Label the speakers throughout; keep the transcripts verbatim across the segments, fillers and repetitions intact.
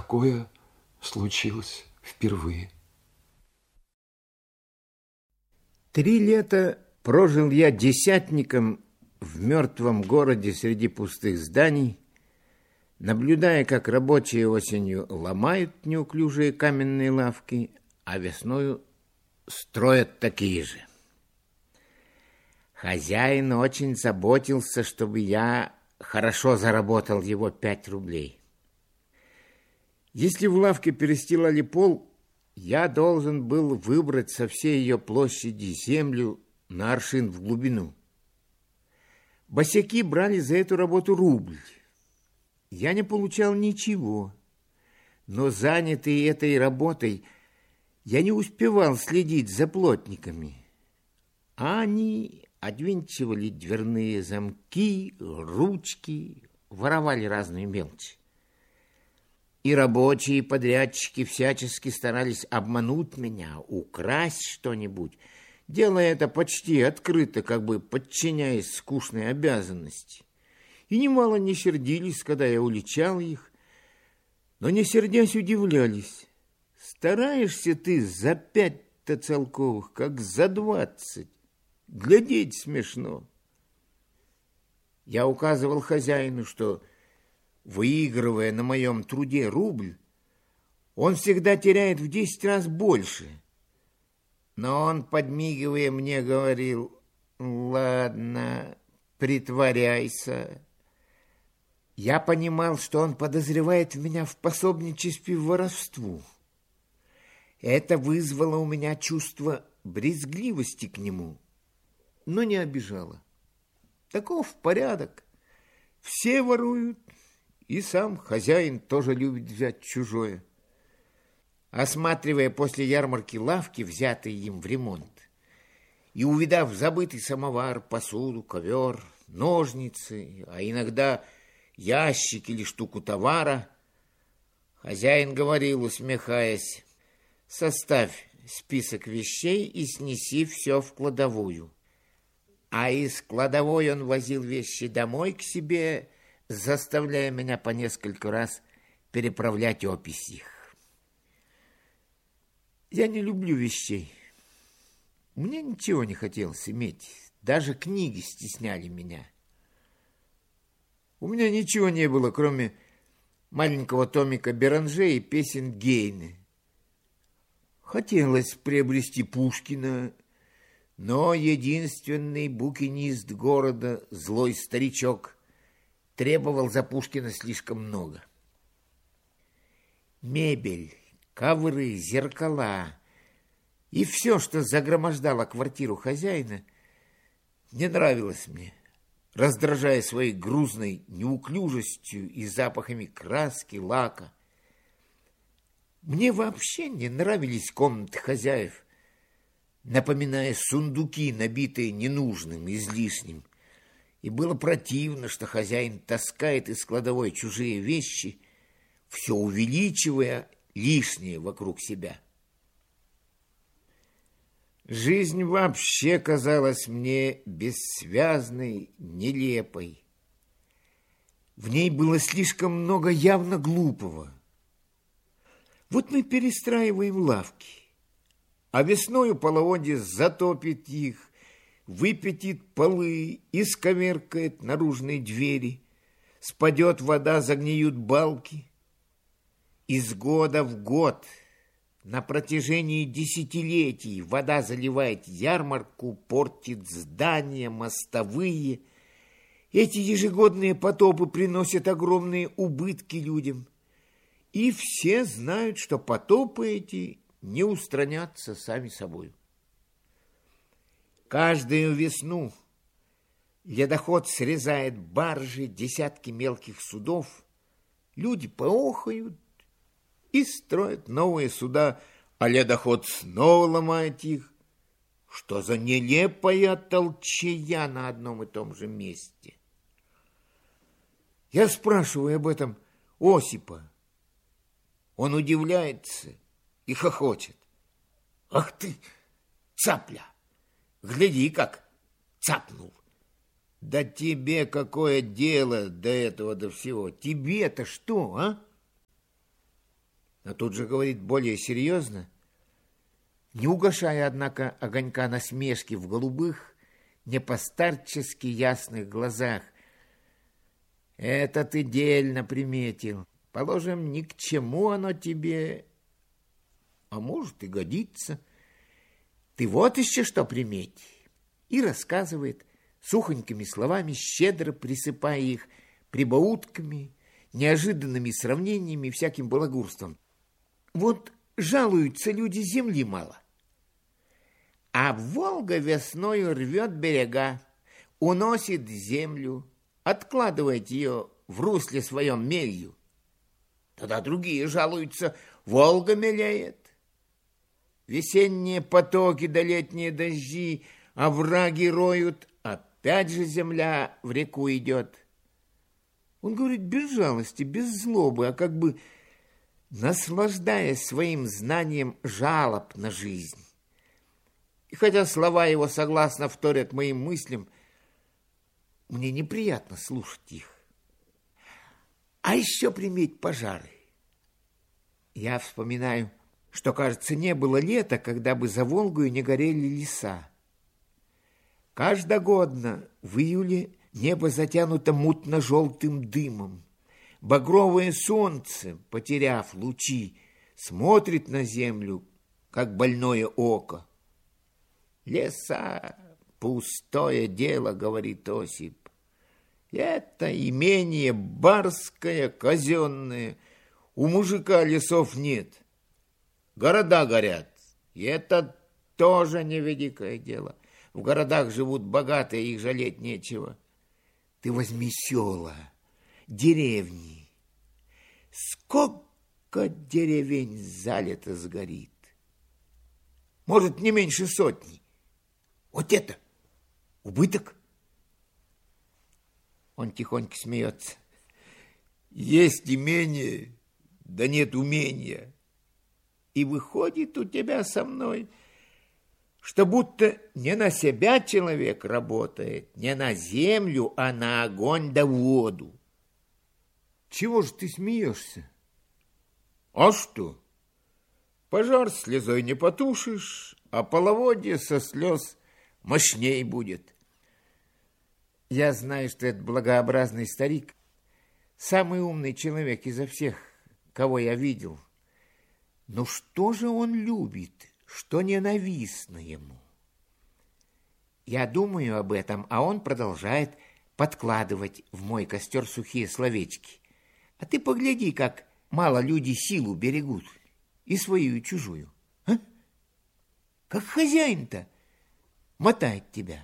Speaker 1: такое случилось впервые.
Speaker 2: Три лета прожил я десятником в мертвом городе среди пустых зданий, наблюдая, как рабочие осенью ломают неуклюжие каменные лавки, а весною строят такие же. Хозяин очень заботился, чтобы я хорошо заработал его пять рублей. Если в лавке перестилали пол, я должен был выбрать со всей ее площади землю на аршин в глубину. Босяки брали за эту работу рубль. Я не получал ничего, но занятый этой работой я не успевал следить за плотниками. Они отвинчивали дверные замки, ручки, воровали разные мелочи. И рабочие подрядчики всячески старались обмануть меня, украсть что-нибудь, делая это почти открыто, как бы подчиняясь скучной обязанности. И немало не сердились, когда я уличал их, но, не сердясь, удивлялись. Стараешься ты за пять-то целковых, как за двадцать. Глядеть смешно. Я указывал хозяину, что, выигрывая на моем труде рубль, он всегда теряет в десять раз больше. Но он, подмигивая мне, говорил: «Ладно, притворяйся». Я понимал, что он подозревает меня в пособничестве в воровству. Это вызвало у меня чувство брезгливости к нему, но не обижало. Таков порядок. Все воруют, и сам хозяин тоже любит взять чужое. Осматривая после ярмарки лавки, взятые им в ремонт, и увидав забытый самовар, посуду, ковер, ножницы, а иногда ящик или штуку товара, хозяин говорил, усмехаясь: «Составь список вещей и снеси все в кладовую». А из кладовой он возил вещи домой к себе, заставляя меня по несколько раз переправлять опись их. Я не люблю вещей. Мне ничего не хотелось иметь. Даже книги стесняли меня. У меня ничего не было, кроме маленького томика Беранже и песен Гейне. Хотелось приобрести Пушкина, но единственный букинист города, злой старичок, требовал за Пушкина слишком много. Мебель, ковры, зеркала и все, что загромождало квартиру хозяина, не нравилось мне, раздражая своей грузной неуклюжестью и запахами краски, лака. Мне вообще не нравились комнаты хозяев, напоминая сундуки, набитые ненужным, излишним. И было противно, что хозяин таскает из кладовой чужие вещи, все увеличивая лишнее вокруг себя. Жизнь вообще казалась мне бессвязной, нелепой. В ней было слишком много явно глупого. Вот мы перестраиваем лавки, а весною половодье затопит их, выпятит полы, исковеркает наружные двери, спадет вода, загниют балки. Из года в год, на протяжении десятилетий, вода заливает ярмарку, портит здания, мостовые. Эти ежегодные потопы приносят огромные убытки людям. И все знают, что потопы эти не устранятся сами собой. Каждую весну ледоход срезает баржи, десятки мелких судов. Люди поохают и строят новые суда, а ледоход снова ломает их. Что за нелепая толчая на одном и том же месте? Я спрашиваю об этом Осипа. Он удивляется и хохочет. Ах ты, цапля! Гляди, как цапнул. Да тебе какое дело до этого, до всего? Тебе-то что, а? Но тут же говорит более серьезно, не угошая, однако, огонька насмешки в голубых, не по-старчески ясных глазах. Это ты дельно приметил. Положим, ни к чему оно тебе, а может и годится. Ты вот еще что приметь. И рассказывает сухонькими словами, щедро присыпая их прибаутками, неожиданными сравнениями, всяким балагурством. Вот жалуются люди, земли мало. А Волга весною рвет берега, уносит землю, откладывает ее в русле своем мелью. Тогда другие жалуются, Волга мелеет. Весенние потоки да летние дожди, овраги роют, опять же земля в реку идет. Он говорит без жалости, без злобы, а как бы наслаждаясь своим знанием жалоб на жизнь. И хотя слова его согласно вторят моим мыслям, мне неприятно слушать их. А еще приметь пожары. Я вспоминаю, что, кажется, не было лета, когда бы за Волгою не горели леса. Каждогодно в июле небо затянуто мутно-желтым дымом. Багровое солнце, потеряв лучи, смотрит на землю, как больное око. Леса — пустое дело, говорит Осип. Это имение барское, казенное. У мужика лесов нет. Города горят. И это тоже невеликое дело. В городах живут богатые, их жалеть нечего. Ты возьми села, деревни. Сколько деревень за лето сгорит? Может, не меньше сотни. Вот это убыток. Он тихонько смеется. Есть имение, да нет умения. И выходит у тебя со мной, что будто не на себя человек работает, не на землю, а на огонь да воду. Чего же ты смеешься? А что? Пожар слезой не потушишь, а половодье со слез мощней будет. Я знаю, что этот благообразный старик самый умный человек изо всех, кого я видел. Но что же он любит, что ненавистно ему? Я думаю об этом, а он продолжает подкладывать в мой костер сухие словечки. А ты погляди, как мало люди силу берегут, и свою, и чужую. А? Как хозяин-то мотает тебя.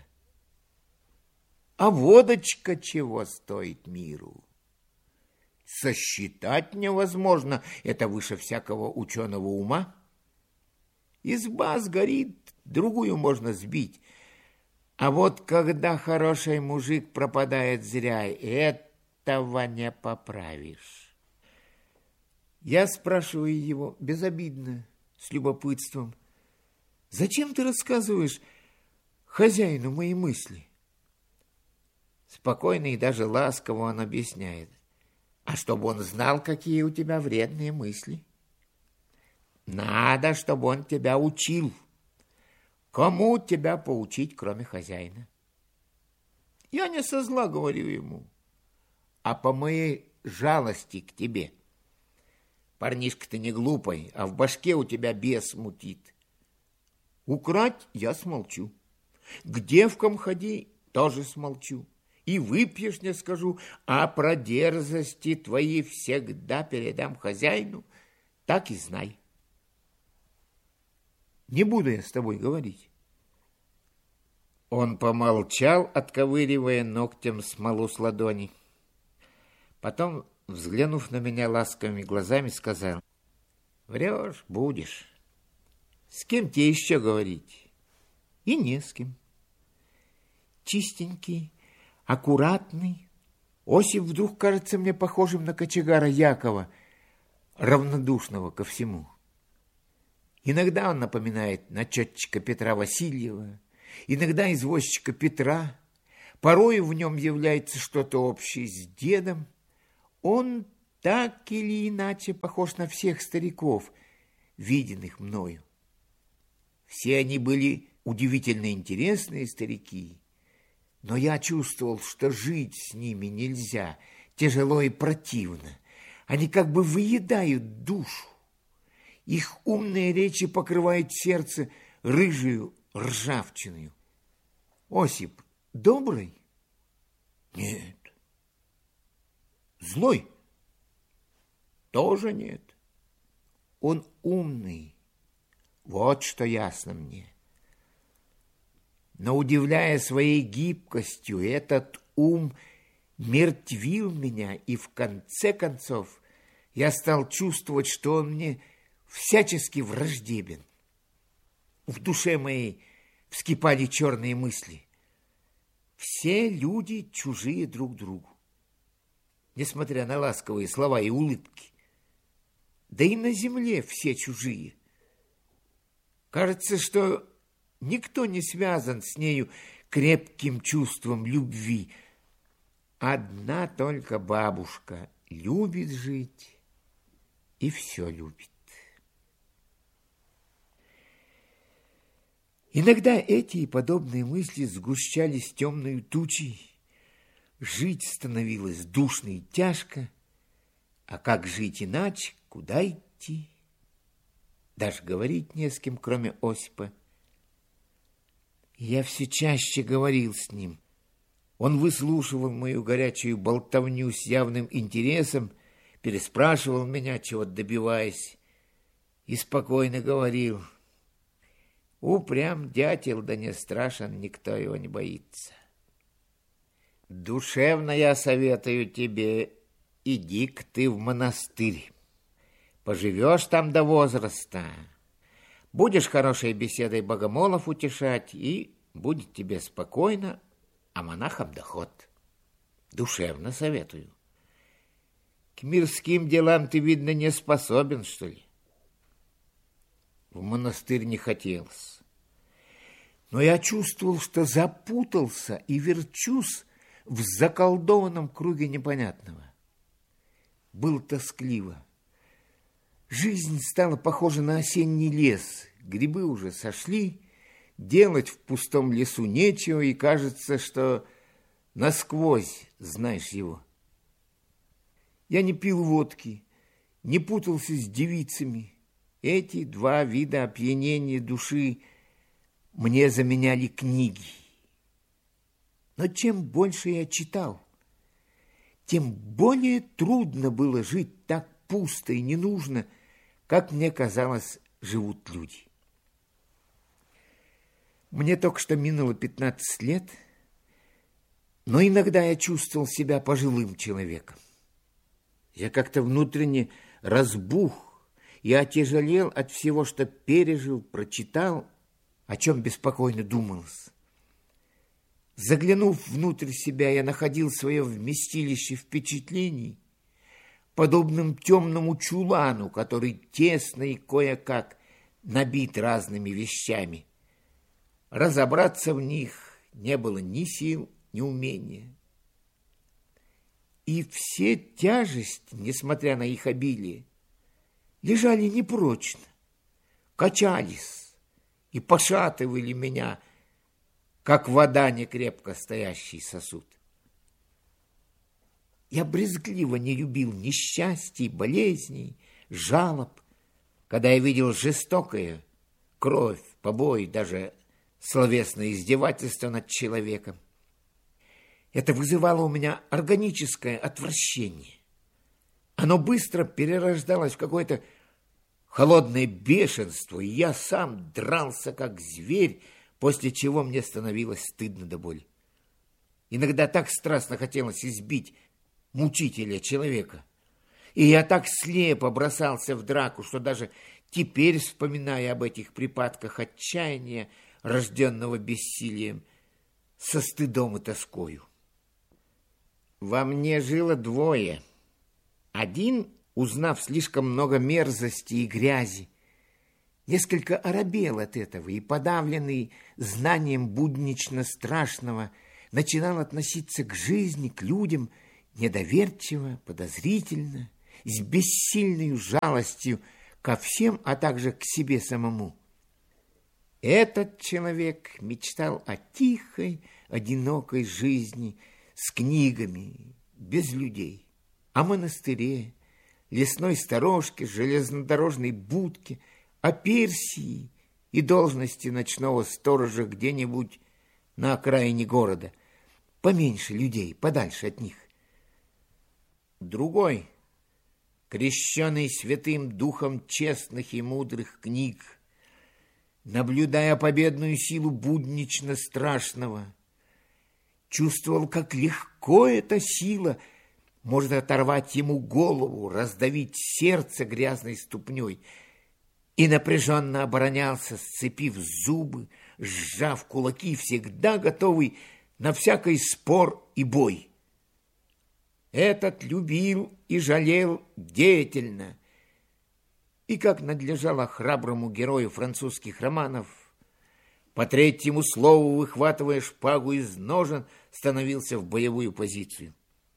Speaker 2: А водочка чего стоит миру? Сосчитать невозможно, это выше всякого ученого ума. Изба сгорит, другую можно сбить. А вот когда хороший мужик пропадает зря, этого не поправишь. Я спрашиваю его безобидно, с любопытством. Зачем ты рассказываешь хозяину мои мысли? Спокойно и даже ласково он объясняет. А чтобы он знал, какие у тебя вредные мысли. Надо, чтобы он тебя учил. Кому тебя поучить, кроме хозяина? Я не со зла говорю ему, а по моей жалости к тебе. Парнишка ты не глупый, а в башке у тебя бес мутит. Украть я смолчу. К девкам ходи, тоже смолчу. И выпьешь, не скажу, а про дерзости твои всегда передам хозяину, так и знай. Не буду я с тобой говорить. Он помолчал, отковыривая ногтем смолу с ладони. Потом, взглянув на меня ласковыми глазами, сказал: врешь, будешь. С кем тебе еще говорить? И не с кем. Чистенький, аккуратный. Осип вдруг кажется мне похожим на кочегара Якова, равнодушного ко всему. Иногда он напоминает начетчика Петра Васильева, иногда извозчика Петра. Порою в нем является что-то общее с дедом. Он так или иначе похож на всех стариков, виденных мною. Все они были удивительно интересные старики, но я чувствовал, что жить с ними нельзя, тяжело и противно. Они как бы выедают душу. Их умные речи покрывают сердце рыжую ржавчиной. Осип добрый? Нет. Злой? Тоже нет. Он умный. Вот что ясно мне. Но, удивляя своей гибкостью, этот ум мертвил меня, и в конце концов я стал чувствовать, что он мне всячески враждебен. В душе моей вскипали черные мысли. Все люди чужие друг другу, несмотря на ласковые слова и улыбки. Да и на земле все чужие. Кажется, что никто не связан с нею крепким чувством любви. Одна только бабушка любит жить и все любит. Иногда эти и подобные мысли сгущались темной тучей. Жить становилось душно и тяжко, а как жить иначе, куда идти? Даже говорить не с кем, кроме Осипа. Я все чаще говорил с ним. Он выслушивал мою горячую болтовню с явным интересом, переспрашивал меня, чего добиваясь, и спокойно говорил: упрям дятел, да не страшен, никто его не боится. Душевно я советую тебе, иди-ка ты в монастырь. Поживешь там до возраста, будешь хорошей беседой богомолов утешать, и будет тебе спокойно, а монахам доход. Душевно советую. К мирским делам ты, видно, не способен, что ли? В монастырь не хотелось. Но я чувствовал, что запутался и верчусь в заколдованном круге непонятного. Было тоскливо. Жизнь стала похожа на осенний лес. Грибы уже сошли, делать в пустом лесу нечего, и кажется, что насквозь знаешь его. Я не пил водки, не путался с девицами. Эти два вида опьянения души мне заменяли книги. Но чем больше я читал, тем более трудно было жить так пусто и ненужно, как мне казалось, живут люди. Мне только что минуло пятнадцать лет, но иногда я чувствовал себя пожилым человеком. Я как-то внутренне разбух и отяжелел от всего, что пережил, прочитал, о чем беспокойно думалось. Заглянув внутрь себя, я находил свое вместилище впечатлений, подобным темному чулану, который тесно и кое-как набит разными вещами. Разобраться в них не было ни сил, ни умения. И все тяжести, несмотря на их обилие, лежали непрочно, качались и пошатывали меня, как вода некрепко стоящий сосуд. Я брезгливо не любил несчастий, болезней, жалоб, когда я видел жестокое, кровь, побои, даже словесное издевательство над человеком. Это вызывало у меня органическое отвращение. Оно быстро перерождалось в какое-то холодное бешенство, и я сам дрался, как зверь, после чего мне становилось стыдно до боли. Иногда так страстно хотелось избить мучителя человека, и я так слепо бросался в драку, что даже теперь, вспоминая об этих припадках отчаяния, рожденного бессилием, со стыдом и тоскою. Во мне жило двое. Один, узнав слишком много мерзости и грязи, несколько оробел от этого и, подавленный знанием буднично страшного, начинал относиться к жизни, к людям недоверчиво, подозрительно с бессильной жалостью ко всем, а также к себе самому. Этот человек мечтал о тихой, одинокой жизни с книгами, без людей, о монастыре, лесной сторожке, железнодорожной будке, о Персии и должности ночного сторожа где-нибудь на окраине города. Поменьше людей, подальше от них. Другой, крещенный святым духом честных и мудрых книг, наблюдая победную силу буднично страшного, чувствовал, как легко эта сила может оторвать ему голову, раздавить сердце грязной ступней, и напряженно оборонялся, сцепив зубы, сжав кулаки, всегда готовый на всякий спор и бой. Этот любил и жалел деятельно, и, как надлежало храброму герою французских романов, по третьему слову, выхватывая шпагу из ножен, становился в боевую позицию.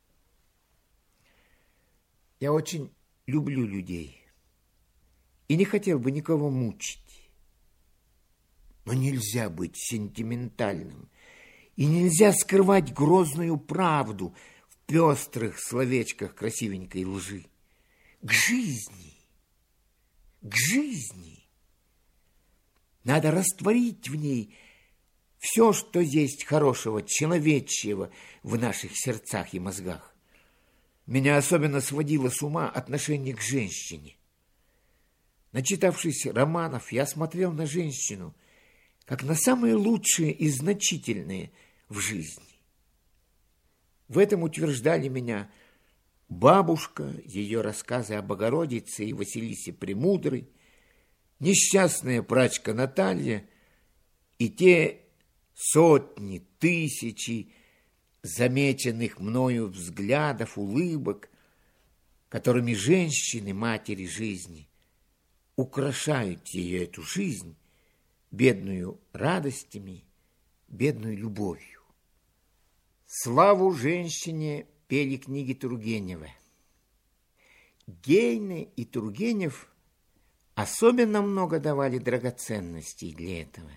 Speaker 2: Я очень люблю людей и не хотел бы никого мучить. Но нельзя быть сентиментальным, и нельзя скрывать грозную правду в пестрых словечках красивенькой лжи. К жизни, к жизни надо растворить в ней все, что есть хорошего, человечьего в наших сердцах и мозгах. Меня особенно сводило с ума отношение к женщине. Начитавшись романов, я смотрел на женщину как на самые лучшие и значительные в жизни. В этом утверждали меня бабушка, ее рассказы о Богородице и Василисе Премудрой, несчастная прачка Наталья и те сотни, тысячи замеченных мною взглядов, улыбок, которыми женщины, матери жизни, украшают ее эту жизнь, бедную радостями, бедную любовью. Славу женщине пели книги Тургенева. Гейне и Тургенев особенно много давали драгоценностей для этого.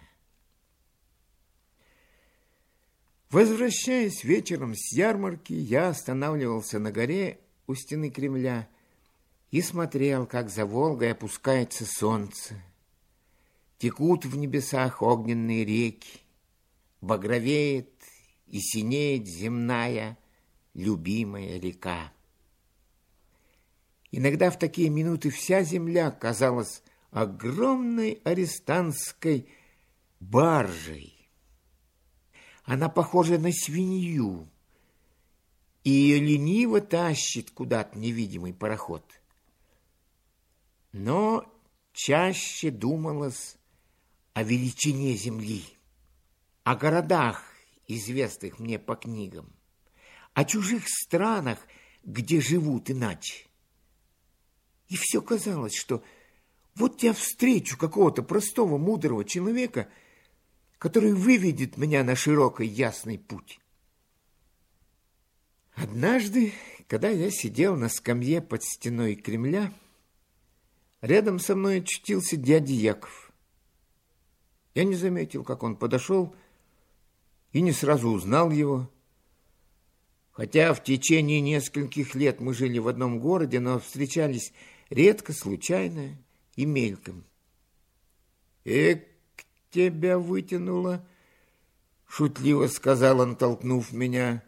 Speaker 2: Возвращаясь вечером с ярмарки, я останавливался на горе у стены Кремля и смотрел, как за Волгой опускается солнце. Текут в небесах огненные реки, багровеет и синеет земная любимая река. Иногда в такие минуты вся земля казалась огромной арестантской баржей. Она похожа на свинью, и ее лениво тащит куда-то невидимый пароход. Но чаще думалось о величине земли, о городах, известных мне по книгам, о чужих странах, где живут иначе. И все казалось, что вот я встречу какого-то простого, мудрого человека, который выведет меня на широкий, ясный путь. Однажды, когда я сидел на скамье под стеной Кремля, рядом со мной очутился дядя Яков. Я не заметил, как он подошел, и не сразу узнал его. Хотя в течение нескольких лет мы жили в одном городе, но встречались редко, случайно и мельком. «Эк, тебя вытянуло», — шутливо сказал он, толкнув меня.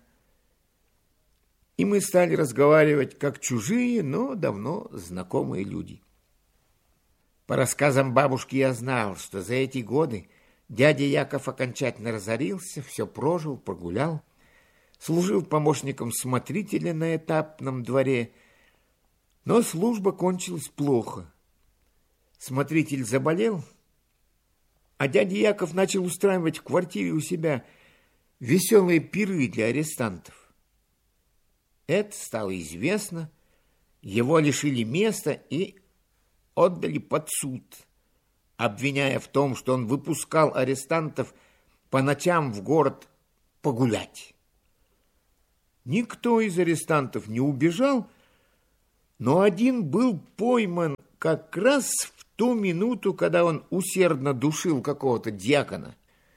Speaker 2: И мы стали разговаривать как чужие, но давно знакомые люди. По рассказам бабушки я знал, что за эти годы дядя Яков окончательно разорился, все прожил, прогулял, служил помощником смотрителя на этапном дворе, но служба кончилась плохо. Смотритель заболел, а дядя Яков начал устраивать в квартире у себя веселые пиры для арестантов. Это стало известно, его лишили места и отдали под суд, обвиняя в том, что он выпускал арестантов по ночам в город погулять. Никто из арестантов не убежал, но один был пойман как раз в ту минуту, когда он усердно душил какого-то дьякона.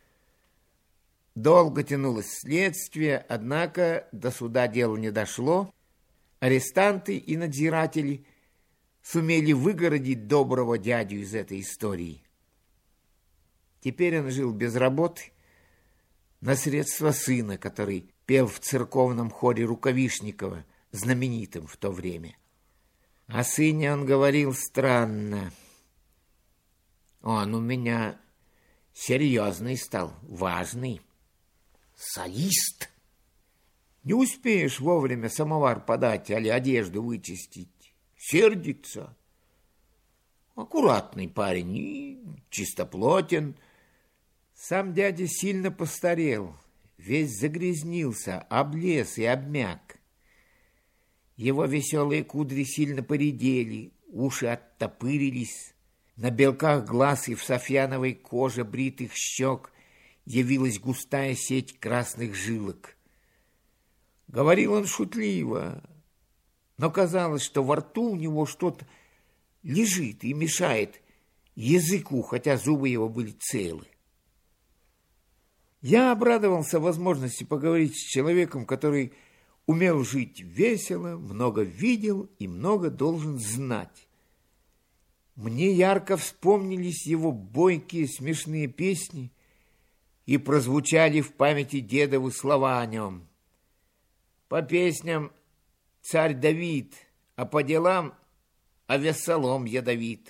Speaker 2: Долго тянулось следствие, однако до суда дело не дошло. Арестанты и надзиратели сумели выгородить доброго дядю из этой истории. Теперь он жил без работы на средства сына, который пел в церковном хоре Рукавишникова, знаменитым в то время. О сыне он говорил странно. Он у меня серьезный стал, важный, солист. Не успеешь вовремя самовар подать или одежду вычистить, сердится. Аккуратный парень и чистоплотен. Сам дядя сильно постарел, весь загрязнился, облез и обмяк. Его веселые кудри сильно поредели, уши оттопырились. На белках глаз и в софьяновой коже бритых щек явилась густая сеть красных жилок. Говорил он шутливо, но казалось, что во рту у него что-то лежит и мешает языку, хотя зубы его были целы. Я обрадовался возможности поговорить с человеком, который умел жить весело, много видел и много должен знать. Мне ярко вспомнились его бойкие смешные песни и прозвучали в памяти дедовы слова о нем. По песням царь Давид, а по делам Авессалом ядовит.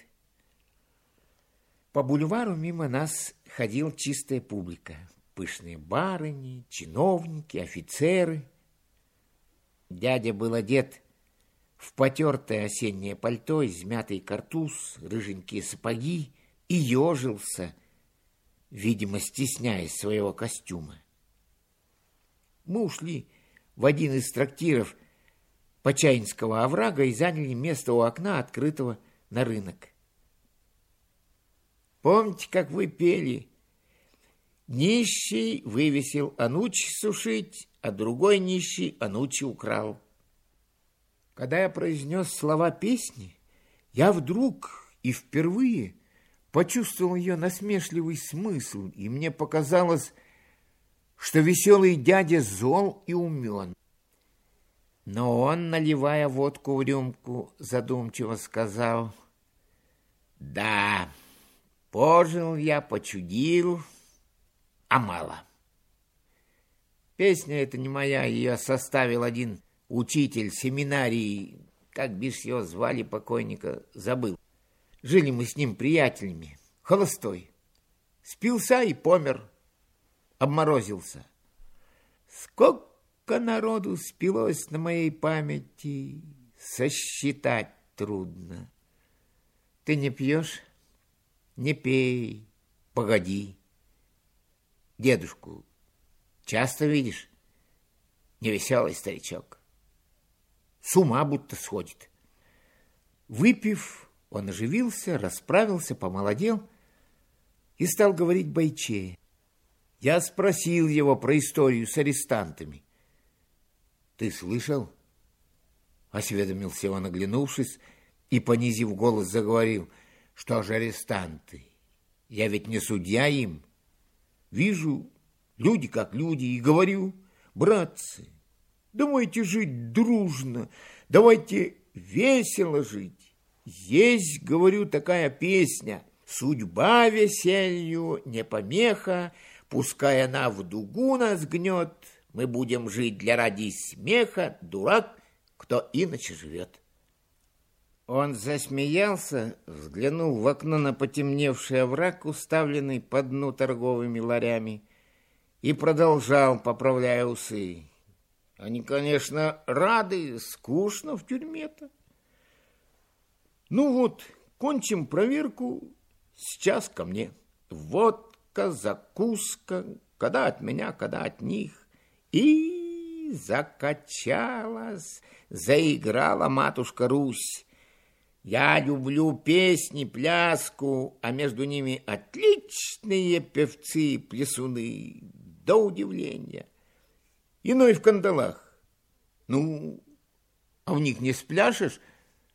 Speaker 2: По бульвару мимо нас ходила чистая публика. Пышные барыни, чиновники, офицеры. Дядя был одет в потертое осеннее пальто, измятый картуз, рыженькие сапоги и ежился, видимо, стесняясь своего костюма. Мы ушли в один из трактиров Почаинского оврага и заняли место у окна, открытого на рынок. Помните, как вы пели? Нищий вывесил анучи сушить, а другой нищий анучи украл. Когда я произнес слова песни, я вдруг и впервые почувствовал ее насмешливый смысл, и мне показалось, что веселый дядя зол и умен. Но он, наливая водку в рюмку, задумчиво сказал: «Да, пожил я, почудил, а мало. Песня эта не моя, ее составил один учитель семинарии, как бишь его звали покойника, забыл. Жили мы с ним приятелями, холостой. Спился и помер, обморозился. Сколько народу спилось на моей памяти, сосчитать трудно. Ты не пьешь? Не пей, погоди. Дедушку часто видишь? Невеселый старичок. С ума будто сходит». Выпив, он оживился, расправился, помолодел и стал говорить бойчее. Я спросил его про историю с арестантами. «Ты слышал?» — осведомился он, оглянувшись, и, понизив голос, заговорил: «Что же арестанты? Я ведь не судья им. Вижу, люди как люди, и говорю: братцы, давайте жить дружно, давайте весело жить. Есть, говорю, такая песня: судьба веселью не помеха, пускай она в дугу нас гнет, мы будем жить для ради смеха, дурак, кто иначе живет». Он засмеялся, взглянул в окно на потемневший овраг, уставленный по дну торговыми ларями, и продолжал, поправляя усы: «Они, конечно, рады, скучно в тюрьме-то. Ну вот, кончим проверку, сейчас ко мне. Водка, закуска, когда от меня, когда от них». И закачалась, заиграла матушка Русь. Я люблю песни, пляску, а между ними отличные певцы и плясуны, до удивления. Иной в кандалах. Ну, а в них не спляшешь,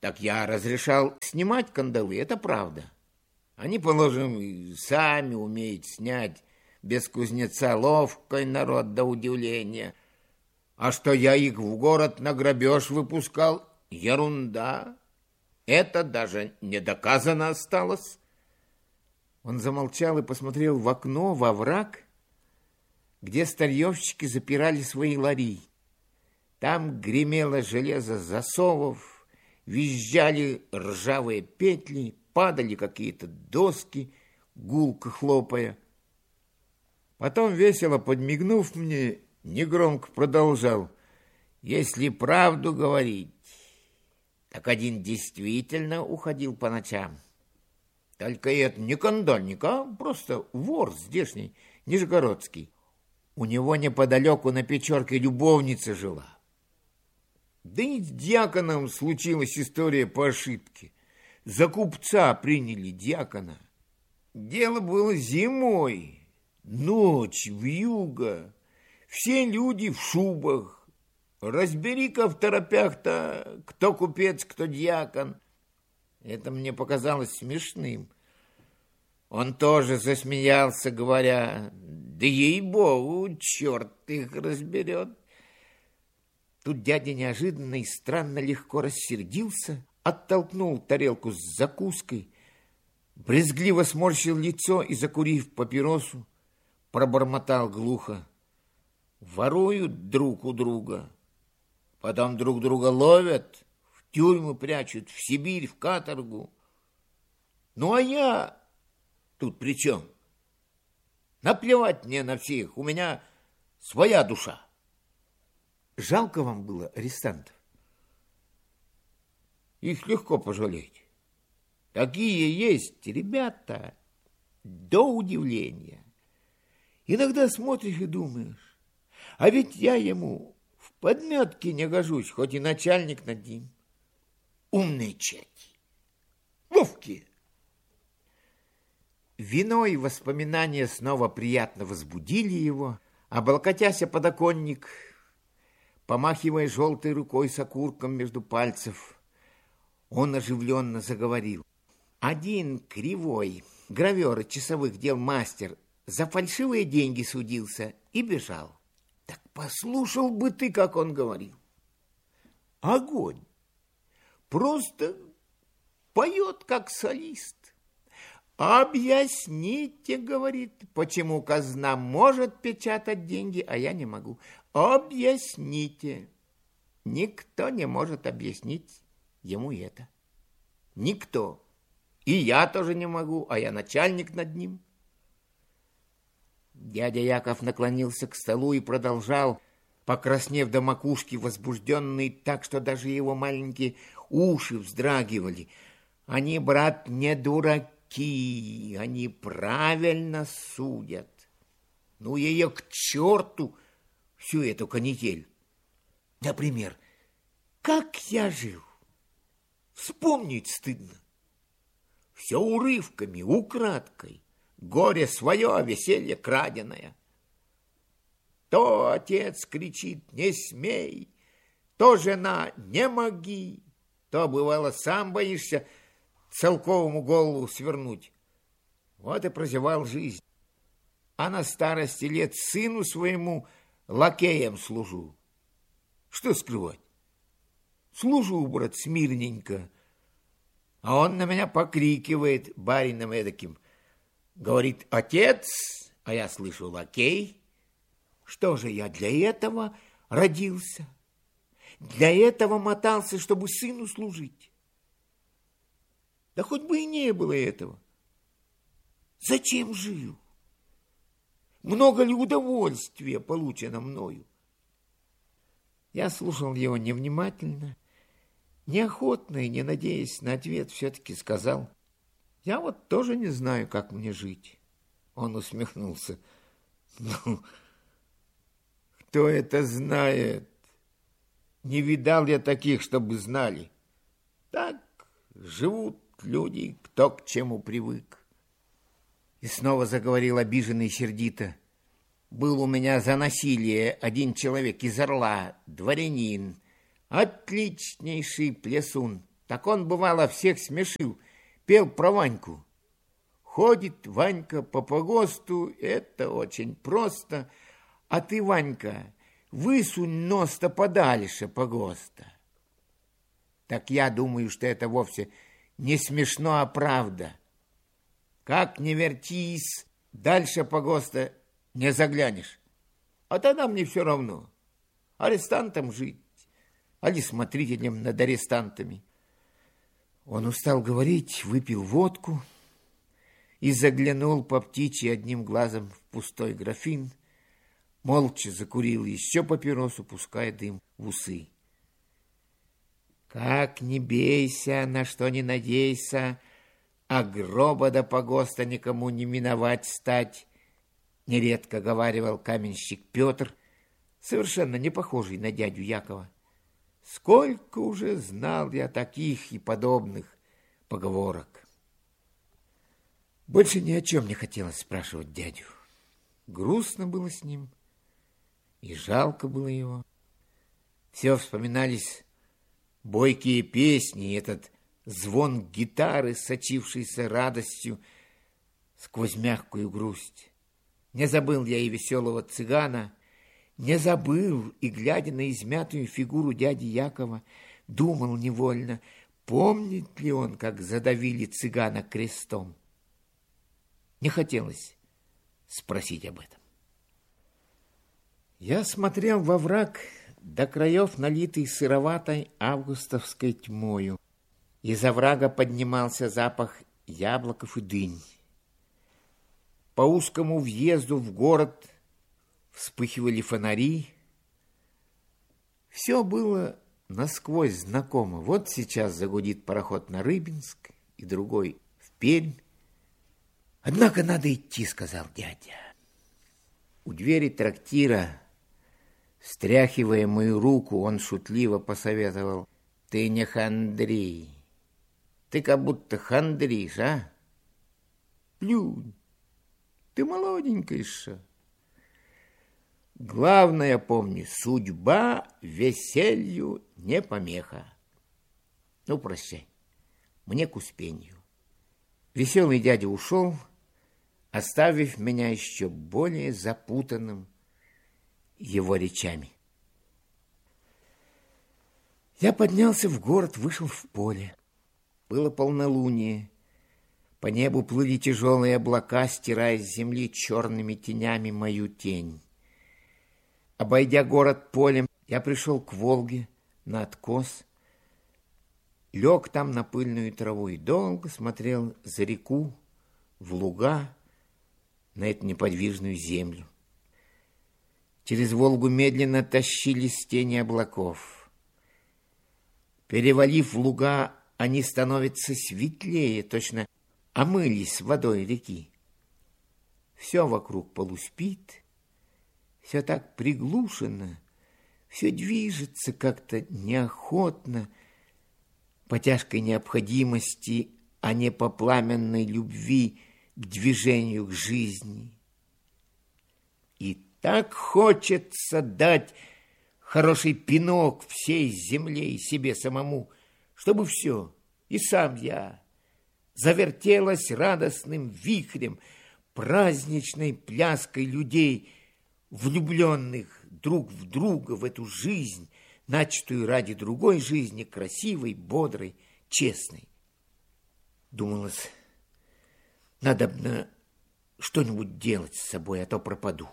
Speaker 2: Так я разрешал снимать кандалы, это правда. Они, положим, и сами умеют снять, без кузнеца ловкой народ до удивления. А что я их в город на грабеж выпускал, ерунда. Это даже не доказано осталось. Он замолчал и посмотрел в окно, во враг, где старьевщики запирали свои лари. Там гремело железо засовов, визжали ржавые петли, падали какие-то доски, гулко хлопая. Потом, весело подмигнув мне, негромко продолжал: если правду говорить, так один действительно уходил по ночам. Только это не кандальник, а просто вор здешний, нижегородский. У него неподалеку на Печорке любовница жила. Да и с дьяконом случилась история по ошибке. За купца приняли дьякона. Дело было зимой, ночь, вьюга, все люди в шубах. Разбери-ка в торопях-то, кто купец, кто дьякон. Это мне показалось смешным. Он тоже засмеялся, говоря: да ей-богу, черт их разберет. Тут дядя неожиданно и странно легко рассердился, оттолкнул тарелку с закуской, брезгливо сморщил лицо и, закурив папиросу, пробормотал глухо: воруют друг у друга, потом друг друга ловят, в тюрьму прячут, в Сибирь, в каторгу. Ну, а я тут при чем? Наплевать мне на всех, у меня своя душа. Жалко вам было арестантов? Их легко пожалеть. Такие есть ребята, до удивления. Иногда смотришь и думаешь, а ведь я ему в подметке не гожусь, хоть и начальник над ним. Умные черти, ловкие. Вино и воспоминания снова приятно возбудили его. Облокотясь о подоконник, помахивая желтой рукой с окурком между пальцев, он оживленно заговорил. Один кривой гравер часовых дел мастер за фальшивые деньги судился и бежал. Так послушал бы ты, как он говорил. Огонь. Просто поет, как солист. «Объясните, — говорит, — почему казна может печатать деньги, а я не могу. Объясните». Никто не может объяснить ему это. Никто. И я тоже не могу, а я начальник над ним. Дядя Яков наклонился к столу и продолжал, покраснев до макушки, возбужденный так, что даже его маленькие уши вздрагивали. Они, брат, не дураки. Они правильно судят. Ну, ее к черту, всю эту канитель. Например, как я жил? Вспомнить стыдно. Все урывками, украдкой. Горе свое, а веселье краденое. То отец кричит: не смей, то жена: не моги, то, бывало, сам боишься целковому голову свернуть. Вот и прозевал жизнь. А на старости лет сыну своему лакеем служу. Что скрывать? Служу, брат, смирненько. А он на меня покрикивает барином эдаким. Говорит: отец, а я слышу: лакей. Что же я для этого родился? Для этого мотался, чтобы сыну служить. Да хоть бы и не было этого. Зачем жил? Много ли удовольствия получено мною? Я слушал его невнимательно, неохотно и, не надеясь на ответ, все-таки сказал: я вот тоже не знаю, как мне жить. Он усмехнулся. Ну, кто это знает? Не видал я таких, чтобы знали. Так живут люди, кто к чему привык. И снова заговорил обиженный сердито. Был у меня за насилие один человек из Орла, дворянин, отличнейший плясун. Так он, бывало, всех смешил, пел про Ваньку. Ходит Ванька по погосту, это очень просто, а ты, Ванька, высунь нос-то подальше погоста. Так я думаю, что это вовсе не смешно, а правда. Как не вертись, дальше погоста не заглянешь. А тогда мне все равно, арестантом жить, али смотрителем над арестантами. Он устал говорить, выпил водку и заглянул по птичьи одним глазом в пустой графин, молча закурил еще папиросу, пуская дым в усы. Как не бейся, на что не надейся, а гроба до погоста никому не миновать стать, нередко говаривал каменщик Петр, совершенно не похожий на дядю Якова. Сколько уже знал я таких и подобных поговорок. Больше ни о чем не хотелось спрашивать дядю. Грустно было с ним, и жалко было его. Все вспоминались бойкие песни, и этот звон гитары, сочившийся радостью сквозь мягкую грусть. Не забыл я и веселого цыгана, не забыл, и, глядя на измятую фигуру дяди Якова, думал невольно, помнит ли он, как задавили цыгана крестом. Не хотелось спросить об этом. Я смотрел во враг, до краев налитый сыроватой августовской тьмою. Из оврага поднимался запах яблоков и дынь. По узкому въезду в город вспыхивали фонари. Все было насквозь знакомо. Вот сейчас загудит пароход на Рыбинск и другой в Пермь. Однако надо идти, сказал дядя. У двери трактира, стряхивая мою руку, он шутливо посоветовал: ты не хандри, ты как будто хандришь, а? Плюнь, ты молоденькая еще. Главное, помни, судьба веселью не помеха. Ну, прощай, мне к успению. Веселый дядя ушел, оставив меня еще более запутанным его речами. Я поднялся в город, вышел в поле. Было полнолуние. По небу плыли тяжелые облака, стирая с земли черными тенями мою тень. Обойдя город полем, я пришел к Волге на откос, лег там на пыльную траву и долго смотрел за реку, в луга, на эту неподвижную землю. Через Волгу медленно тащились тени облаков. Перевалив в луга, они становятся светлее, точно омылись водой реки. Все вокруг полуспит, все так приглушено, все движется как-то неохотно, по тяжкой необходимости, а не по пламенной любви к движению, к жизни. И так хочется дать хороший пинок всей земле и себе самому, чтобы все, и сам я, завертелось радостным вихрем, праздничной пляской людей, влюбленных друг в друга в эту жизнь, начатую ради другой жизни, красивой, бодрой, честной. Думалось, надо бы что-нибудь делать с собой, а то пропаду.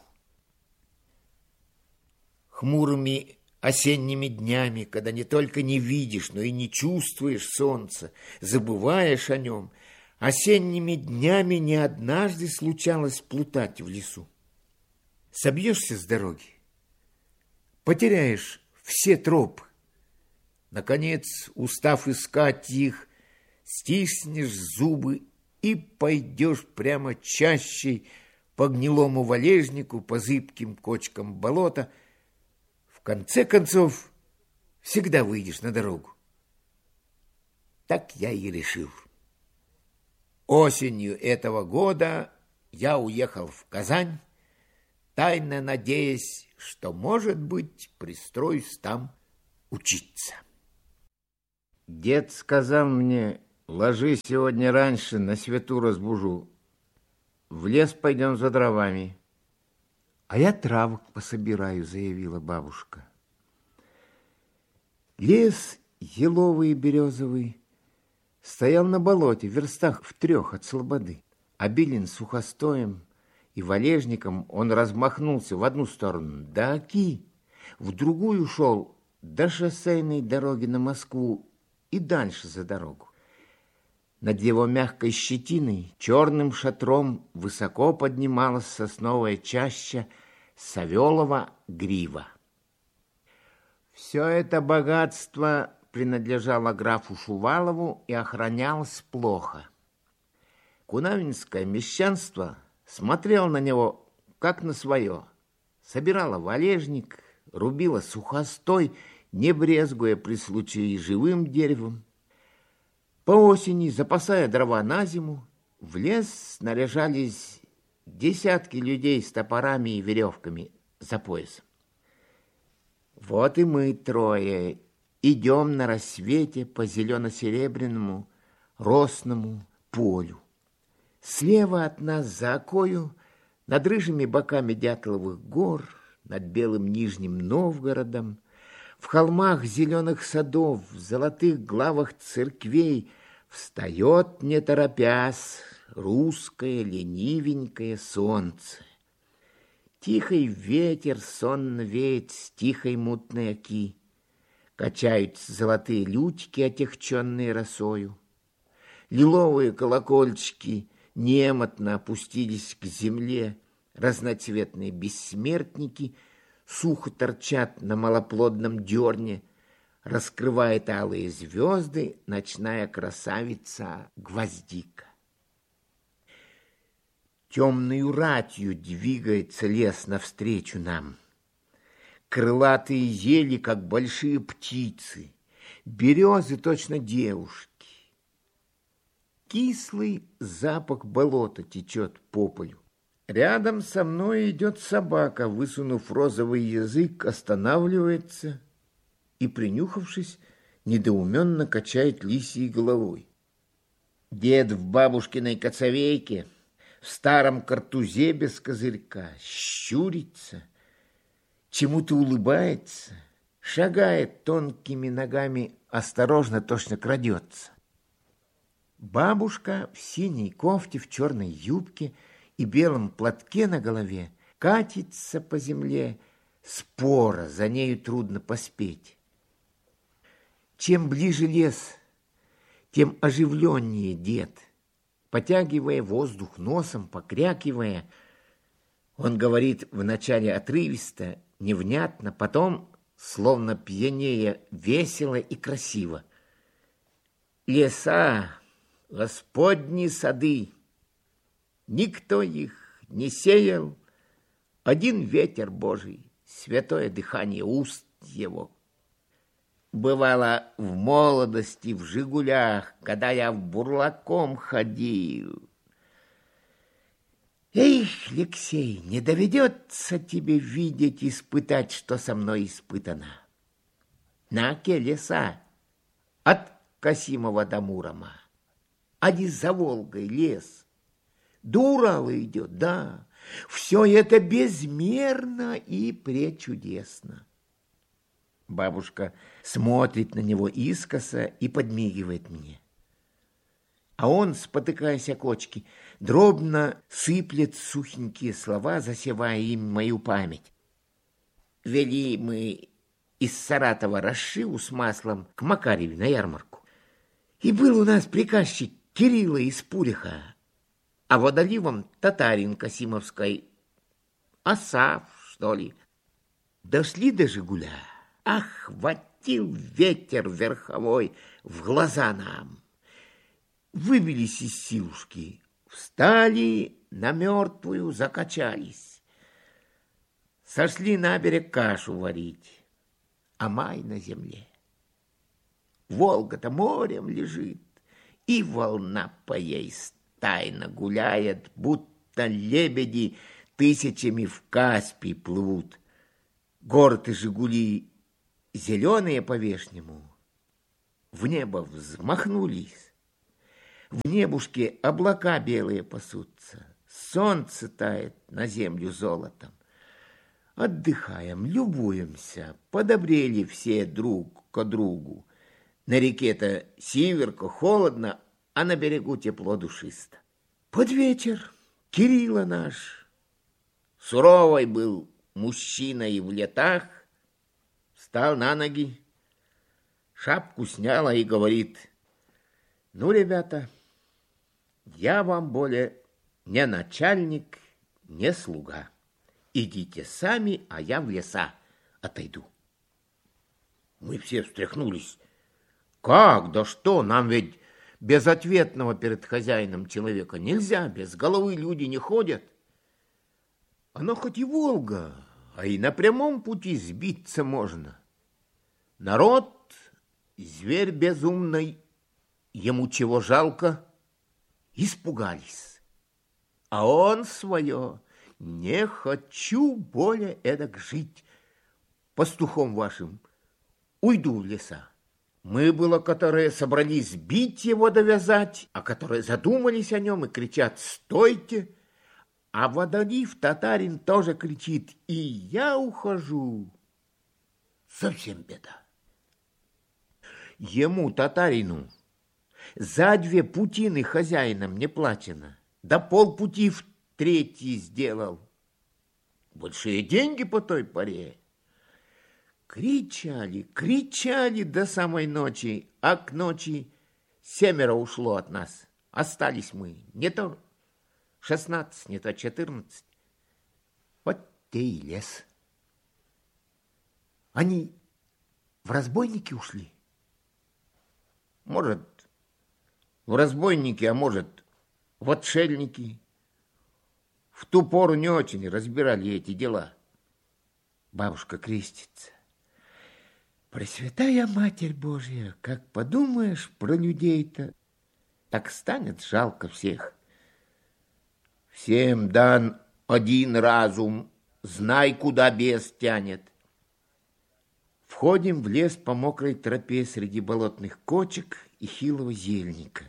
Speaker 2: Хмурыми осенними днями, когда не только не видишь, но и не чувствуешь солнца, забываешь о нем, осенними днями не однажды случалось плутать в лесу. Собьешься с дороги, потеряешь все тропы. Наконец, устав искать их, стиснешь зубы и пойдешь прямо чаще по гнилому валежнику, по зыбким кочкам болота. В конце концов, всегда выйдешь на дорогу. Так я и решил. Осенью этого года я уехал в Казань, тайно надеясь, что, может быть, пристроюсь там учиться. Дед сказал мне, ложись сегодня раньше, на свету разбужу. В лес пойдем за дровами. А я травок пособираю, заявила бабушка. Лес еловый и березовый стоял на болоте, в верстах в трех от слободы. Обилен сухостоем и валежником, он размахнулся в одну сторону до Оки, в другую шел до шоссейной дороги на Москву и дальше за дорогу. Над его мягкой щетиной черным шатром высоко поднималась сосновая чаща Савелова грива. Все это богатство принадлежало графу Шувалову и охранялось плохо. Кунавинское мещанство смотрело на него, как на свое. Собирало валежник, рубило сухостой, не брезгуя при случае живым деревом. По осени, запасая дрова на зиму, в лес снаряжались десятки людей с топорами и веревками за поясом. Вот и мы трое идем на рассвете по зелено-серебряному росному полю. Слева от нас за окою, над рыжими боками Дятловых гор, над белым Нижним Новгородом, в холмах зеленых садов, в золотых главах церквей встает, не торопясь, русское ленивенькое солнце. Тихий ветер сонно веет с тихой мутной Оки. Качаются золотые лютики, отягченные росою. Лиловые колокольчики немотно опустились к земле. Разноцветные бессмертники сухо торчат на малоплодном дерне. Раскрывает алые звезды ночная красавица Гвоздика. Темною ратью двигается лес навстречу нам. Крылатые ели, как большие птицы, березы точно девушки. Кислый запах болота течет по полю. Рядом со мной идет собака, высунув розовый язык, останавливается и, принюхавшись, недоуменно качает лисьей головой. Дед в бабушкиной коцовейке, в старом картузе без козырька, щурится, чему-то улыбается, шагает тонкими ногами, осторожно, точно крадется. Бабушка в синей кофте, в черной юбке и белом платке на голове катится по земле, спора, за нею трудно поспеть. Чем ближе лес, тем оживленнее дед. Потягивая воздух носом, покрякивая, он говорит вначале отрывисто, невнятно, потом, словно пьянее, весело и красиво. Леса, Господни сады, никто их не сеял, один ветер Божий, святое дыхание уст его. Бывало в молодости, в «Жигулях», когда я в бурлаком ходил. Эх, Алексей, не доведется тебе видеть, испытать, что со мной испытано. На Оке леса, от Касимова до Мурома, ади за Волгой лес. До Урала идет, да, все это безмерно и пречудесно. Бабушка смотрит на него искоса и подмигивает мне. А он, спотыкаясь о кочки, дробно сыплет сухенькие слова, засевая им мою память. Вели мы из Саратова расшиву с маслом к Макареве на ярмарку. И был у нас приказчик Кирилла из Пуриха, а водоливом татарин Касимовской, Асаф, что ли. Дошли до Жигуля. Ах, хватил ветер верховой в глаза нам. Выбились из силушки, встали на мертвую, закачались. Сошли на берег кашу варить, а май на земле. Волга-то морем лежит, и волна по ей тайно гуляет, будто лебеди тысячами в Каспий плывут. Город и Жигули зеленые по-вешнему, в небо взмахнулись. В небушке облака белые пасутся, солнце тает на землю золотом. Отдыхаем, любуемся, подобрели все друг к другу. На реке-то сиверко, холодно, а на берегу тепло душисто. Под вечер Кирилла наш, суровый был мужчина и в летах, встал на ноги, шапку сняла и говорит: ну, ребята, я вам более не начальник, не слуга. Идите сами, а я в леса отойду. Мы все встряхнулись. Как? Да что? Нам ведь безответного перед хозяином человека нельзя. Без головы люди не ходят. Оно хоть и Волга, а и на прямом пути сбиться можно. Народ, зверь безумный, ему чего жалко? Испугались. А он свое: не хочу более эдак жить. Пастухом вашим уйду в леса. Мы было, которые собрались бить его, довязать, а которые задумались о нем и кричат: стойте! А Водолив татарин тоже кричит: и я ухожу. Совсем беда. Ему, татарину, за две путины хозяином не плачено, да полпути в третий сделал. Большие деньги по той поре. Кричали, кричали до самой ночи, а к ночи семеро ушло от нас. Остались мы, не то шестнадцать, не то четырнадцать. Вот те и лес. Они в разбойники ушли? Может, в разбойники, а может, в отшельники. В ту пору не очень разбирали эти дела. Бабушка крестится. Пресвятая Матерь Божья, как подумаешь про людей-то, так станет жалко всех. Всем дан один разум, знай, куда бес тянет. Входим в лес по мокрой тропе среди болотных кочек и хилого зельника.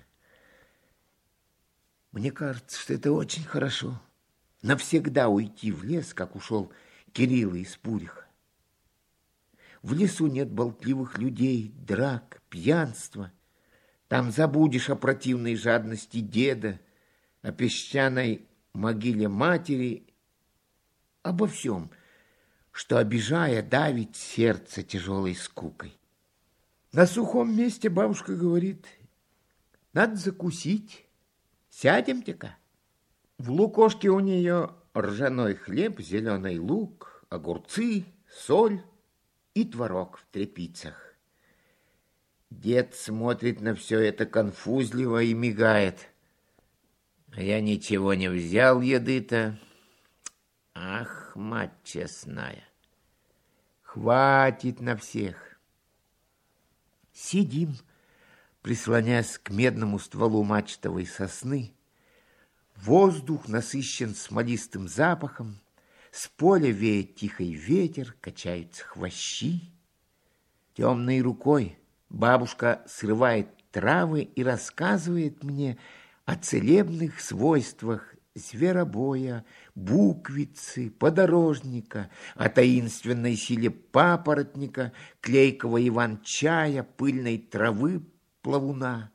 Speaker 2: Мне кажется, что это очень хорошо. Навсегда уйти в лес, как ушел Кирилла из Пуриха. В лесу нет болтливых людей, драк, пьянства. Там забудешь о противной жадности деда, о песчаной могиле матери, обо всем, что, обижая, давит сердце тяжелой скукой. На сухом месте бабушка говорит: надо закусить, сядемте-ка. В лукошке у нее ржаной хлеб, зеленый лук, огурцы, соль и творог в тряпицах. Дед смотрит на все это конфузливо и мигает. А я ничего не взял еды-то. Ах, мать честная, хватит на всех. Сидим, прислонясь к медному стволу мачтовой сосны. Воздух насыщен смолистым запахом, с поля веет тихий ветер, качаются хвощи. Темной рукой бабушка срывает травы и рассказывает мне о целебных свойствах зверобоя, буквицы, подорожника, о таинственной силе папоротника, клейкого иван-чая, пыльной травы плавуна.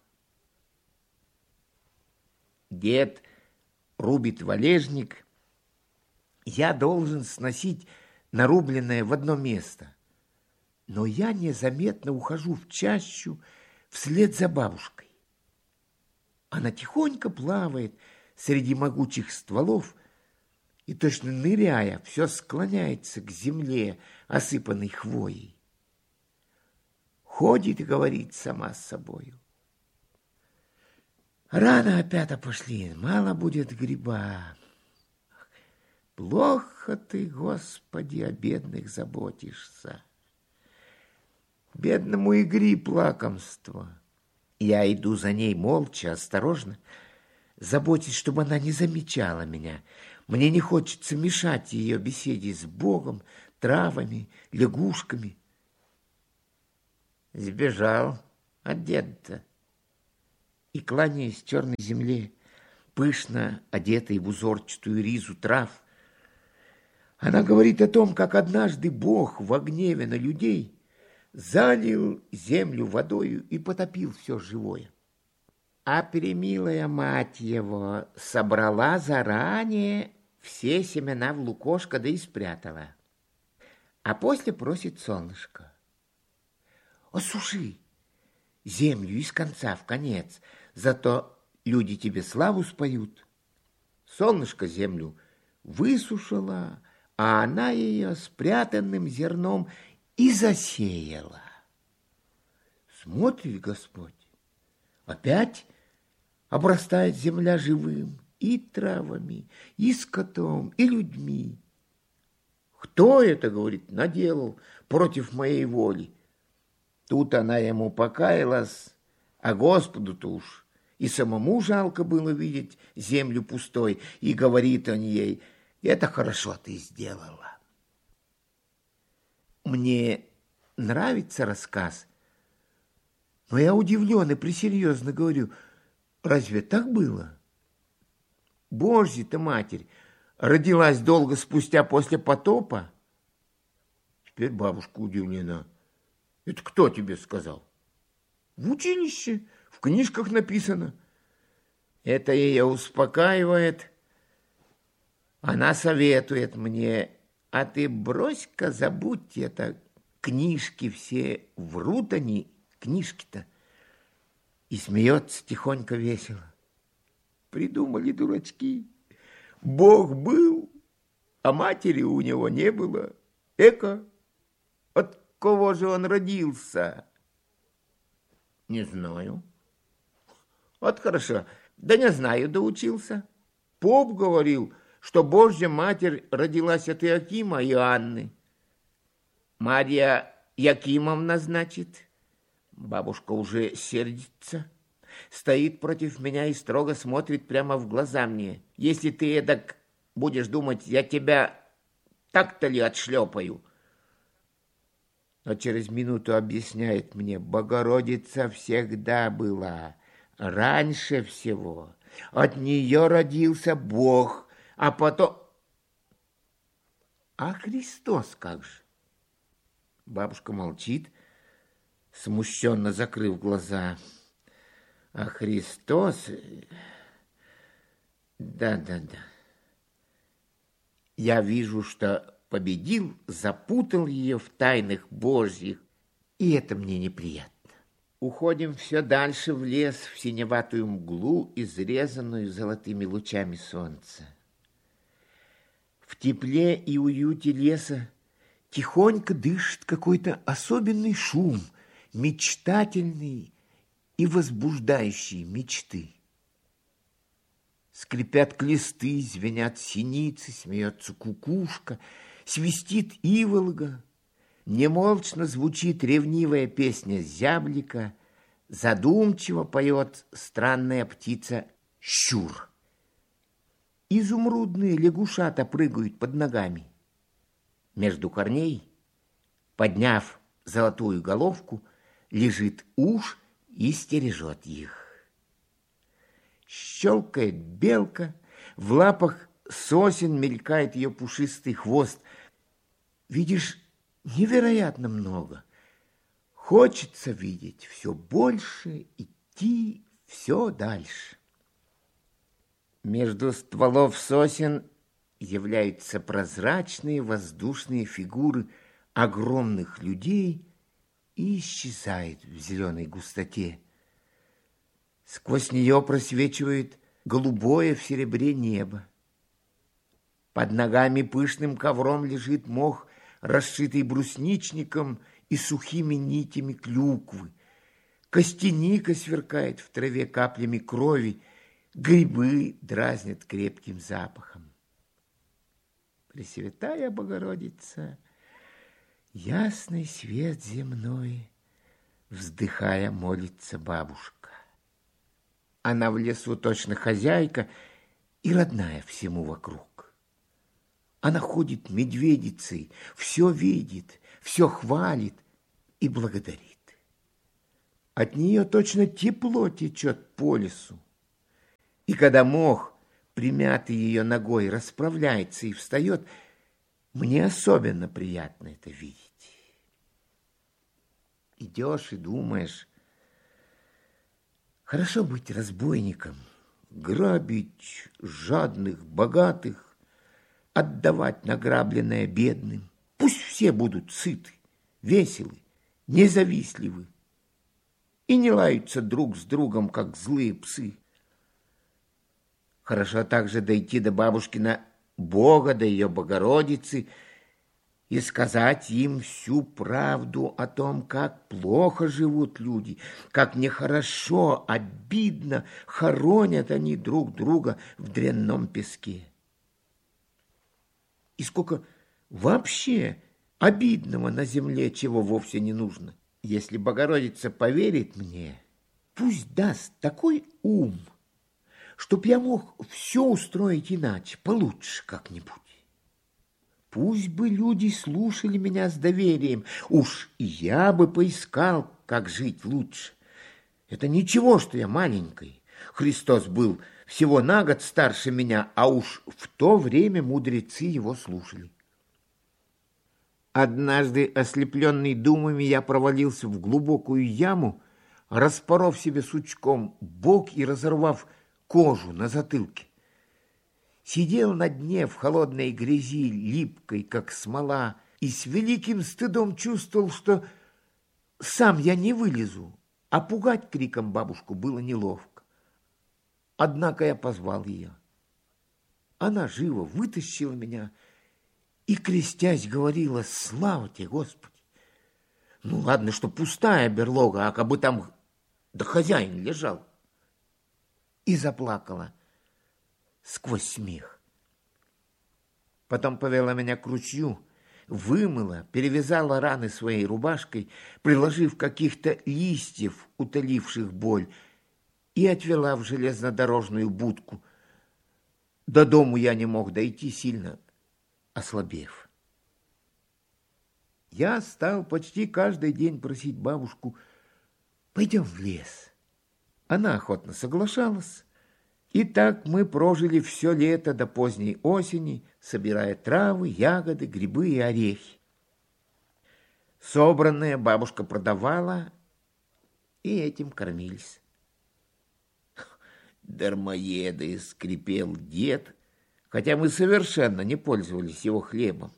Speaker 2: Дед рубит валежник, я должен сносить нарубленное в одно место. Но я незаметно ухожу в чащу вслед за бабушкой. Она тихонько плавает среди могучих стволов и, точно ныряя, все склоняется к земле, осыпанной хвоей. Ходит и говорит сама с собою: рано опять пошли, мало будет гриба. Плохо ты, Господи, о бедных заботишься. Бедному и гриб лакомство. Я иду за ней молча, осторожно, заботясь, чтобы она не замечала меня. Мне не хочется мешать ее беседе с Богом, травами, лягушками. Сбежал от деда. И, кланяясь черной земле, пышно одетой в узорчатую ризу трав, она говорит о том, как однажды Бог во гневе на людей залил землю водою и потопил все живое. А премилая мать его собрала заранее все семена в лукошко, да и спрятала. А после просит солнышко: осуши землю из конца в конец, зато люди тебе славу споют. Солнышко землю высушило, а она ее спрятанным зерном и засеяла. Смотрит Господь, опять обрастает земля живым и травами, и скотом, и людьми. Кто это, говорит, наделал против моей воли? Тут она ему покаялась, а Господу-то уж и самому жалко было видеть землю пустой, и говорит он ей: это хорошо ты сделала. Мне нравится рассказ, но я удивлен и пресерьезно говорю: разве так было? Божья-то Матерь родилась долго спустя после потопа? Теперь бабушка удивлена. Это кто тебе сказал? В училище, в книжках написано. Это ее успокаивает. Она советует мне: а ты брось-ка, забудь это, книжки все, врут они, книжки-то. И смеется тихонько весело. Придумали дурачки. Бог был, а матери у него не было. Эка, от кого же он родился? Не знаю. Вот хорошо, да не знаю, доучился. Поп говорил, что Божья Матерь родилась от Иакима и Анны. Марья Якимовна, значит. Бабушка уже сердится, стоит против меня и строго смотрит прямо в глаза мне. Если ты эдак будешь думать, я тебя так-то ли отшлепаю? Но через минуту объясняет мне: Богородица всегда была, раньше всего. От нее родился Бог, а потом... А Христос как же? Бабушка молчит, смущенно закрыв глаза. А Христос... Да-да-да. Я вижу, что победил, запутал ее в тайнах Божьих, и это мне неприятно. Уходим все дальше в лес, в синеватую мглу, изрезанную золотыми лучами солнца. В тепле и уюте леса тихонько дышит какой-то особенный шум, мечтательный и возбуждающий мечты. Скрипят клесты, звенят синицы, смеется кукушка, свистит иволга, немолчно звучит ревнивая песня зяблика, задумчиво поет странная птица щур. Изумрудные лягушата прыгают под ногами. Между корней, подняв золотую головку, лежит уж и стережет их. Щелкает белка, в лапах сосен мелькает ее пушистый хвост. Видишь, невероятно много. Хочется видеть все больше, идти все дальше. Между стволов сосен являются прозрачные воздушные фигуры огромных людей и исчезают в зеленой густоте. Сквозь нее просвечивает голубое в серебре небо. Под ногами пышным ковром лежит мох, расшитый брусничником и сухими нитями клюквы. Костяника сверкает в траве каплями крови, грибы дразнят крепким запахом. Пресвятая Богородица, ясный свет земной, вздыхая, молится бабушка. Она в лесу точно хозяйка и родная всему вокруг. Она ходит медведицей, все видит, все хвалит и благодарит. От нее точно тепло течет по лесу. И когда мох, примятый ее ногой, расправляется и встает, мне особенно приятно это видеть. Идешь и думаешь, хорошо быть разбойником, грабить жадных, богатых, отдавать награбленное бедным. Пусть все будут сыты, веселы, независтливы и не лаются друг с другом, как злые псы. Хорошо также дойти до бабушкина Бога, до ее Богородицы, и сказать им всю правду о том, как плохо живут люди, как нехорошо, обидно хоронят они друг друга в дрянном песке. И сколько вообще обидного на земле, чего вовсе не нужно. Если Богородица поверит мне, пусть даст такой ум, чтоб я мог все устроить иначе, получше как-нибудь. Пусть бы люди слушали меня с доверием, уж и я бы поискал, как жить лучше. Это ничего, что я маленький. Христос был всего на год старше меня, а уж в то время мудрецы его слушали. Однажды, ослепленный думами, я провалился в глубокую яму, распоров себе сучком бок и разорвав кожу на затылке. Сидел на дне в холодной грязи, липкой, как смола, и с великим стыдом чувствовал, что сам я не вылезу, а пугать криком бабушку было неловко. Однако я позвал ее. Она живо вытащила меня и, крестясь, говорила: «Слава тебе, Господи! Ну, ладно, что пустая берлога, а как бы там да хозяин лежал». И заплакала сквозь смех. Потом повела меня к ручью, вымыла, перевязала раны своей рубашкой, приложив каких-то листьев, утоливших боль, и отвела в железнодорожную будку. До дому я не мог дойти, сильно ослабев. Я стал почти каждый день просить бабушку: «Пойдем в лес». Она охотно соглашалась, и так мы прожили все лето до поздней осени, собирая травы, ягоды, грибы и орехи. Собранное бабушка продавала, и этим кормились. «Дармоеды!» — скрипел дед, хотя мы совершенно не пользовались его хлебом.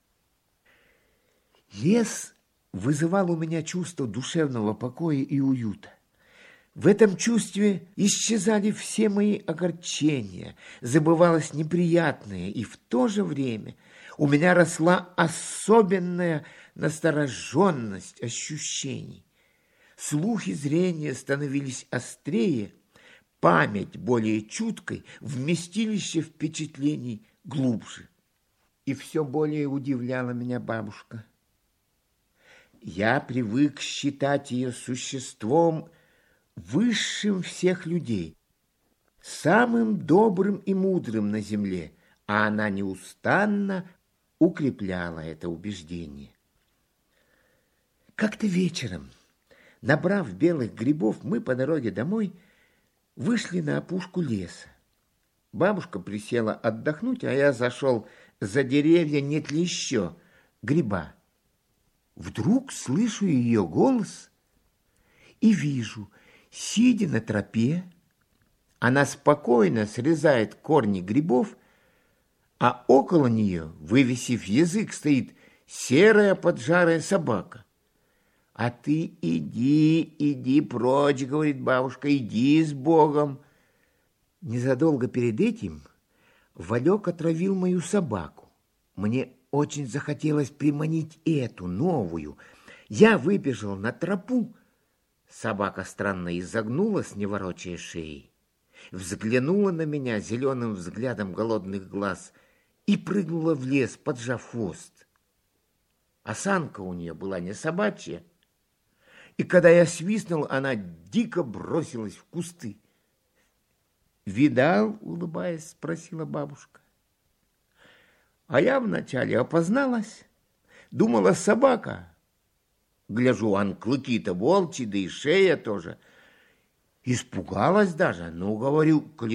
Speaker 2: Лес вызывал у меня чувство душевного покоя и уюта. В этом чувстве исчезали все мои огорчения, забывалось неприятное, и в то же время у меня росла особенная настороженность ощущений. Слух и зрение становились острее, память более чуткой, вместилище впечатлений глубже. И все более удивляла меня бабушка. Я привык считать ее существом высшим всех людей, самым добрым и мудрым на земле, а она неустанно укрепляла это убеждение. Как-то вечером, набрав белых грибов, мы по дороге домой вышли на опушку леса. Бабушка присела отдохнуть, а я зашел за деревья, нет ли еще гриба. Вдруг слышу ее голос и вижу, сидя на тропе, она спокойно срезает корни грибов, а около нее, вывесив язык, стоит серая поджарая собака. «А ты иди, иди прочь, — говорит бабушка, — иди с Богом». Незадолго перед этим Валек отравил мою собаку. Мне очень захотелось приманить эту, новую. Я выбежал на тропу. Собака странно изогнулась, не ворочая шеей, взглянула на меня зеленым взглядом голодных глаз и прыгнула в лес, поджав хвост. Осанка у нее была не собачья, и когда я свистнул, она дико бросилась в кусты. «Видал?» — улыбаясь, спросила бабушка. А я вначале опозналась, думала собака. Гляжу, ан клыки-то волчьи, да и шея тоже. Испугалась даже. Ну, говорю, коли